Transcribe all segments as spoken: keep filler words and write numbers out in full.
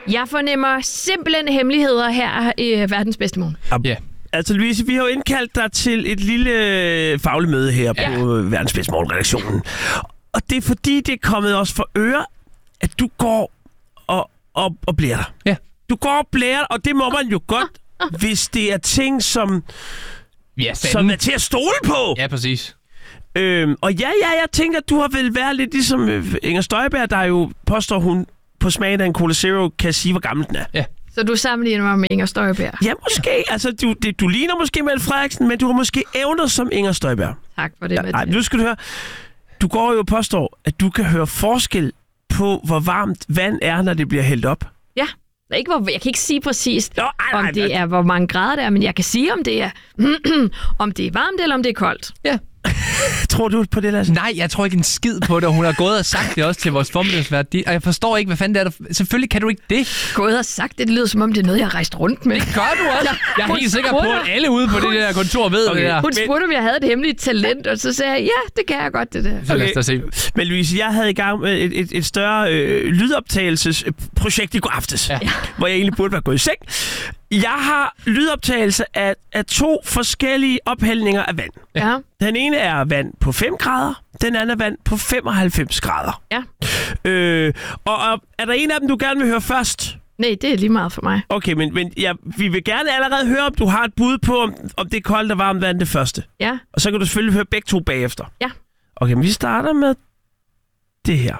Jeg fornemmer simpelthen hemmeligheder her i verdens bedste morgen. Ja. Altså, Louise, vi har jo indkaldt dig til et lille fagligt møde her ja. på verdens bedste morgen-redaktionen. Og det er fordi, det er kommet os for øre, at du går og, og, og blærer dig. Ja. Du går og blærer, og det må man jo godt, hvis det er ting, som, ja, som er til at stole på. Ja, præcis. Øhm, og ja, ja, jeg tænker, at du har vel været lidt ligesom øh, Inger Støjberg, der jo påstår, hun på smagen af en Cola Zero kan sige, hvor gammel den er. Ja. Så du sammenligner mig med Inger Støjberg? Ja, måske. Altså, du, det, du ligner måske Mette Frederiksen, men du har måske evner som Inger Støjberg. Tak for det, ja, Mathias. Nej, nu skal du høre. Du går jo og påstår, at du kan høre forskel på, hvor varmt vand er, når det bliver hældt op. Ja. Ikke, hvor, jeg kan ikke sige præcist, Nå, ej, ej, om det er, hvor mange grader det er, men jeg kan sige, om det er, om det er varmt eller om det er koldt. Ja. Tror du på det, Lasse? Nej, jeg tror ikke en skid på det, og hun har gået og sagt det også til vores formiddagsvært. Og jeg forstår ikke, hvad fanden det er. Der... Selvfølgelig kan du ikke det. Gået og sagt det, det lyder som om det er noget, jeg har rejst rundt med. Det gør du også. Jeg er Hun helt sikker på, spurgte- at alle ude på det der kontor ved Okay. det der. Hun spurgte, om jeg havde et hemmeligt talent, og så sagde jeg, ja, det kan jeg godt, det der. Så lad os da se. Men Louise, jeg havde i gang med et, et, et større øh, lydoptagelsesprojekt i går aftes, Ja. hvor jeg egentlig burde være gået i seng. Jeg har lydoptagelse af, af to forskellige ophældninger af vand. Ja. Den ene er vand på fem grader, den anden er vand på femoghalvfems grader. Ja. Øh, og, og er der en af dem, du gerne vil høre først? Nej, det er lige meget for mig. Okay, men, men ja, vi vil gerne allerede høre, om du har et bud på, om, om det er koldt og varmt vand det første. Ja. Og så kan du selvfølgelig høre begge to bagefter. Ja. Okay, men vi starter med det her.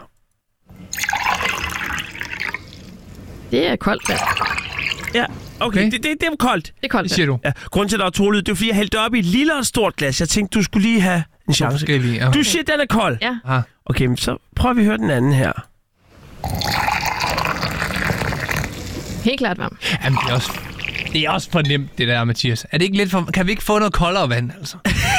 Det er koldt vand. Ja, okay, Okay. Det, det, det er koldt. Det er koldt Det siger vand. du. Ja, grunden til, at der er to lyd, det er, fordi jeg hældte det op i et lille og et stort glas. Jeg tænkte, du skulle lige have en chance. Forskellige, ja. Du siger, den er kold. Ja. Aha. Okay, men så prøver vi at høre den anden her. Helt klart varmt. Jamen, det er også... Det er også for nemt, det der, Mathias. Er det ikke lidt for... Kan vi ikke få noget koldere vand, altså?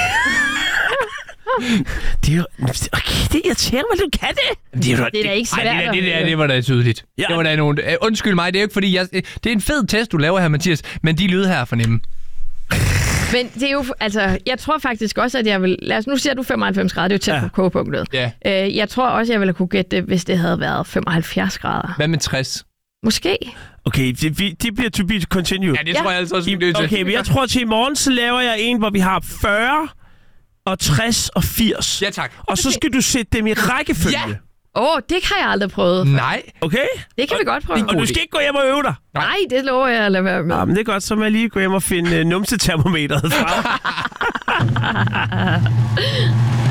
Det er jo... Okay, det irriterer mig, du kan det. Det er, Det er da ikke svært Ej, det, der, det, der, at det var da tydeligt. Ja. Det var da nogen... Uh, undskyld mig, det er jo ikke fordi... Jeg, det er en fed test, du laver her, Mathias, men de lyde her er for nemme. Men det er jo, altså, jeg tror faktisk også, at jeg vil... Lad os, nu siger du femoghalvfems grader, det er jo tæt Ja. på kogepunktet. Ja. Øh, jeg tror også, jeg ville kunne gætte det, hvis det havde været femoghalvfjerds grader. Hvad med tres? Måske. Okay, det, vi- det bliver to be continued. Ja, det Ja. tror jeg altså også, vi er nødt til. Okay, men jeg tror til i morgen, så laver jeg en, hvor vi har fyrre og tres og firs. Ja, tak. Og så skal du sætte dem i rækkefølge. Ja. Åh, oh, det har jeg aldrig prøvet. Nej. Okay? Det kan vi godt prøve. Og du skal ikke gå hjem og øve dig. Nej, det lover jeg at lade være med. Ja, men det er godt, så må jeg lige gå hjem og finde uh, numsetermometeret frem.